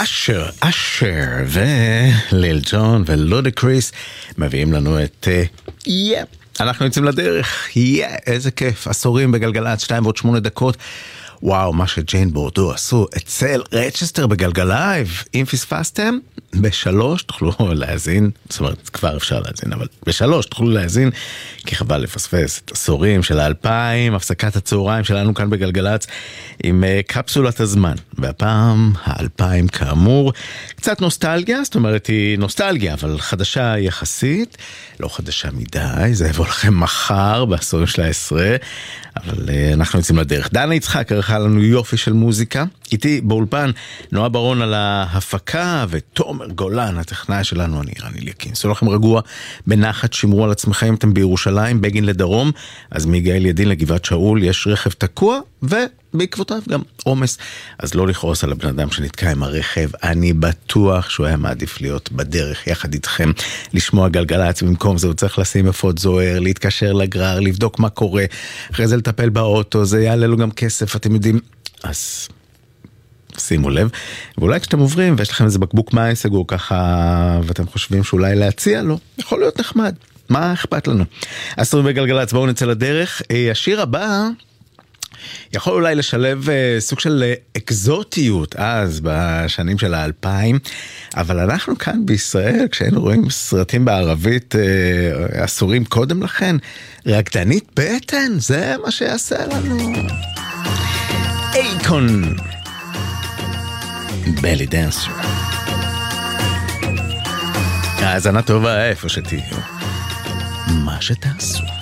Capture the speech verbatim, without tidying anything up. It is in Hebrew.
אשר, אשר וליל ג'ון ולודקריס מביאים לנו את יא. uh, yeah. אנחנו יוצאים לדרך, יא, yeah. איזה כיף, עשורים בגלגלצ, שתיים ועוד שמונה דקות. וואו, מה שג'יין בורדו עשו אצל רצ'סטר בגלגלייב. אם פספסתם, בשלוש תוכלו להזין, זאת אומרת, כבר אפשר להזין, אבל בשלוש תוכלו להזין, כי חבל לפספס את עשורים של האלפיים, הפסקת הצהריים שלנו כאן בגלגלץ, עם קפסולת הזמן. והפעם האלפיים כאמור, קצת נוסטלגיה, זאת אומרת היא נוסטלגיה, אבל חדשה יחסית, לא חדשה מדי, זה יבוא לכם מחר בעשורים של העשרה, אבל אנחנו יוצאים לדרך. דנה יצחק ערכה לנו יופי של מוזיקה, איתי באולפן נועה ברון על ההפקה, ותומר גולן, הטכנאי שלנו, אני רני ליקים. סעו לכם רגוע, בנחת, שמרו על עצמכם, אם אתם בירושלים, בגין לדרום, אז מיגאל ידין לגבעת שאול, יש רכב תקוע, ובעקבותיו גם עומס, אז לא לכעוס על הבן אדם שנתקע עם הרכב, אני בטוח שהוא היה מעדיף להיות בדרך יחד איתכם, לשמוע גלגלצ, במקום זה הוא צריך לשים אפוד זוהר, להתקשר לגרר, לבדוק מה קורה, אחרי זה לטפל באוטו, זה יעלה לו גם כסף, אתם יודעים, אז שימו לב, ואולי כשאתם עוברים ויש לכם איזה בקבוק מים סגור ככה, ואתם חושבים שאולי להציע לו, יכול להיות נחמד, מה אכפת לנו? עשורים בגלגלצ, בואו נצא לדרך. השיר הבא יכול אולי לשלב סוג של אקזוטיות אז בשנים של האלפיים, אבל אנחנו כאן בישראל, כשהיינו רואים סרטים בערבית עשורים קודם לכן, רקדנית בטן, זה מה שיעשה לנו. אייקון בלי דנסר. האזנה טובה איפה שתהיו, מה שתעשו.